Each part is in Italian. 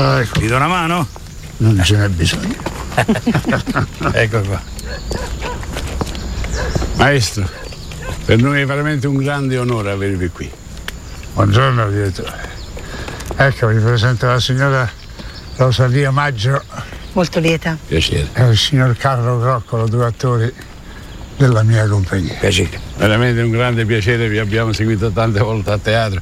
Ecco. Ti do una mano? Non ce n'è bisogno. Ecco qua. Maestro, per noi è veramente un grande onore avervi qui. Buongiorno, direttore. Ecco, vi presento la signora Rosalia Maggio. Molto lieta. Piacere. E il signor Carlo Groccolo, 2 attori della mia compagnia. Piacere. Veramente un grande piacere, vi abbiamo seguito tante volte a teatro.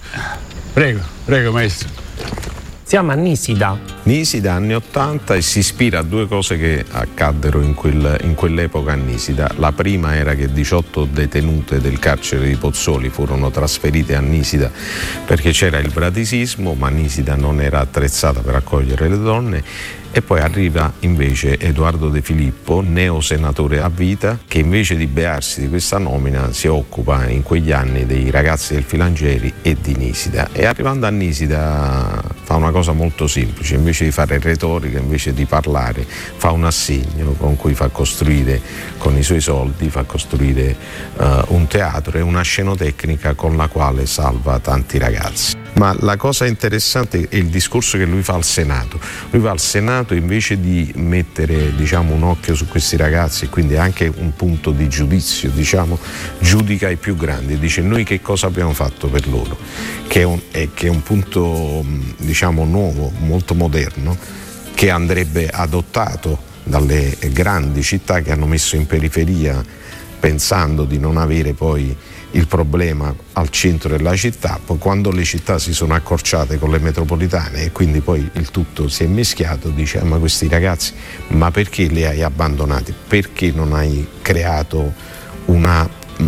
Prego, maestro. Siamo a Nisida. Nisida, anni 80, e si ispira a 2 cose che accaddero in quell'epoca a Nisida. La prima era che 18 detenute del carcere di Pozzuoli furono trasferite a Nisida perché c'era il bradisismo, ma Nisida non era attrezzata per accogliere le donne. E poi arriva invece Edoardo De Filippo, neo senatore a vita, che invece di bearsi di questa nomina si occupa in quegli anni dei ragazzi del Filangieri e di Nisida. E arrivando a Nisida fa una cosa molto semplice: invece di fare retorica, invece di parlare, fa un assegno con cui fa costruire, con i suoi soldi, fa costruire un teatro e una scenotecnica con la quale salva tanti ragazzi. Ma la cosa interessante è il discorso che lui fa al Senato. Lui va al Senato invece di mettere, diciamo, un occhio su questi ragazzi, e quindi anche un punto di giudizio, diciamo, giudica i più grandi. Dice: noi che cosa abbiamo fatto per loro? Che è un punto, diciamo, nuovo, molto moderno, che andrebbe adottato dalle grandi città che hanno messo in periferia, pensando di non avere poi il problema al centro della città. Poi quando le città si sono accorciate con le metropolitane e quindi poi il tutto si è mischiato, dice: ma questi ragazzi, ma perché li hai abbandonati? Perché non hai creato una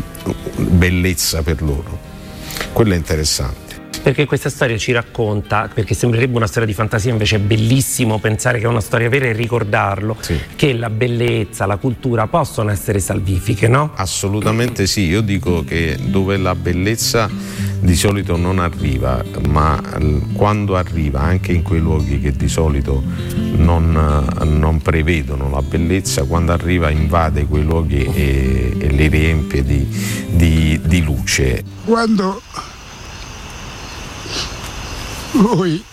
bellezza per loro? Quello è interessante. Perché questa storia ci racconta, perché sembrerebbe una storia di fantasia, invece è bellissimo pensare che è una storia vera e ricordarlo, sì, che la bellezza, la cultura possono essere salvifiche, no? Assolutamente sì, io dico che dove la bellezza di solito non arriva, ma quando arriva, anche in quei luoghi che di solito non prevedono la bellezza, quando arriva invade quei luoghi e li riempie di luce. Quando voi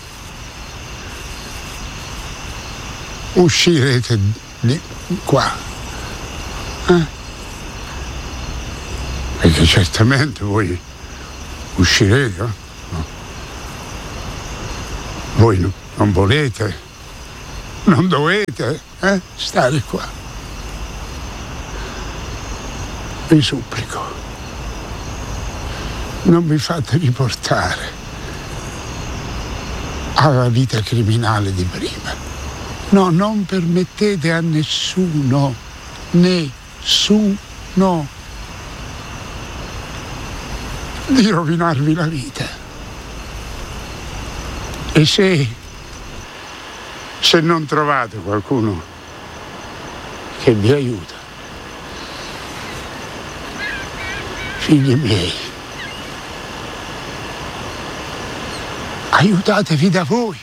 uscirete di qua, perché certamente voi uscirete, no? Voi non volete, non dovete stare qua. Vi supplico, non vi fate riportare alla vita criminale di prima. No, non permettete a nessuno di rovinarvi la vita. E se non trovate qualcuno che vi aiuta, figli miei, aiutatevi da voi.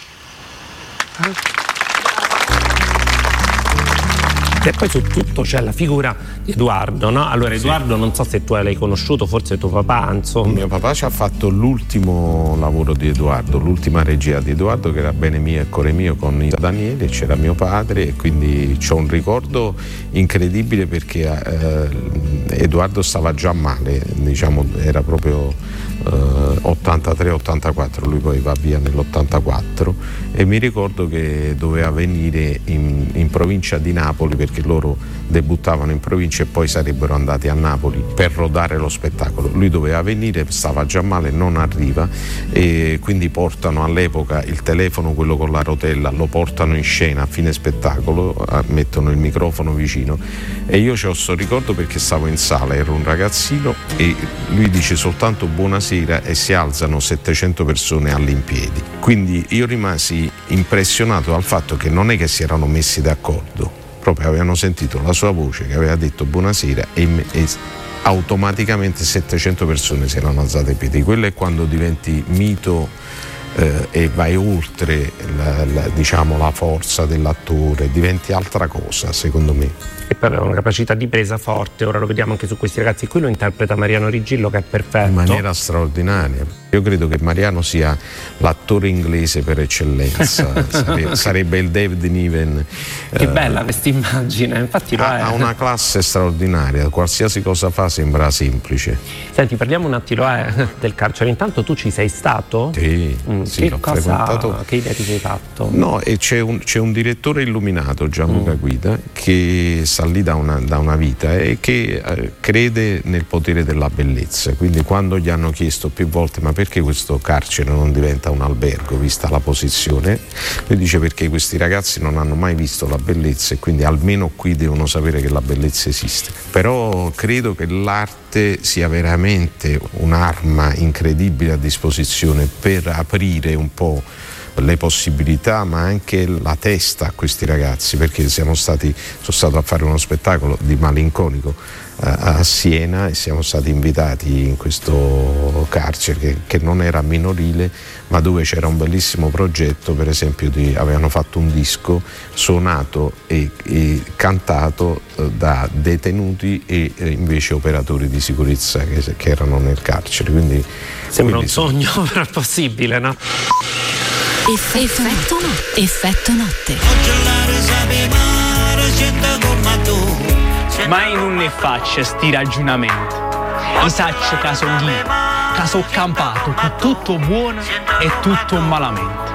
E poi su tutto c'è la figura di Edoardo, no? Allora Edoardo, sì, non so se tu l'hai conosciuto, forse tuo papà, insomma. Mio papà ci ha fatto l'ultimo lavoro di Edoardo, l'ultima regia di Edoardo, che era Bene mio e Core mio con Daniele, c'era mio padre, e quindi c'ho un ricordo incredibile perché Edoardo stava già male, diciamo, era proprio 83-84, lui poi va via nell'84, e mi ricordo che doveva venire in provincia di Napoli, perché loro debuttavano in provincia e poi sarebbero andati a Napoli per rodare lo spettacolo. Lui doveva venire, stava già male, non arriva, e quindi portano all'epoca il telefono, quello con la rotella, lo portano in scena a fine spettacolo, mettono il microfono vicino, e io c'ho sto ricordo perché stavo in sala, ero un ragazzino, e lui dice soltanto buonasera e si alzano 700 persone all'impiedi. Quindi io rimasi impressionato dal fatto che non è che si erano messi d'accordo, proprio avevano sentito la sua voce che aveva detto buonasera e automaticamente 700 persone si erano alzate in piedi. Quello è quando diventi mito e vai oltre diciamo, la forza dell'attore, diventi altra cosa, secondo me. E poi aveva una capacità di presa forte, ora lo vediamo anche su questi ragazzi. Qui lo interpreta Mariano Rigillo, che è perfetto. In maniera straordinaria. Io credo che Mariano sia l'attore inglese per eccellenza, sarebbe il David Niven. Che bella questa immagine, infatti lo è. Ha una classe straordinaria, qualsiasi cosa fa sembra semplice. Senti, parliamo un attimo del carcere. Intanto tu ci sei stato? Sì, sì, l'ho frequentato. Che idea ti sei fatto? No, e c'è un direttore illuminato, Gianluca Guida, che sta lì da una vita e che crede nel potere della bellezza. Quindi quando gli hanno chiesto più volte ma perché questo carcere non diventa un albergo vista la posizione, lui dice perché questi ragazzi non hanno mai visto la bellezza e quindi almeno qui devono sapere che la bellezza esiste. Però credo che l'arte sia veramente un'arma incredibile a disposizione per aprire un po' le possibilità ma anche la testa a questi ragazzi, perché sono stato a fare uno spettacolo di malinconico a Siena e siamo stati invitati in questo carcere che non era minorile ma dove c'era un bellissimo progetto, per esempio avevano fatto un disco suonato e cantato da detenuti e invece operatori di sicurezza che erano nel carcere, quindi sembra un sogno però è possibile, no? Effetto notte. Mai non ne faccia sti ragionamenti. I sacci che sono lì, che sono campato, che tutto buono e tutto malamente.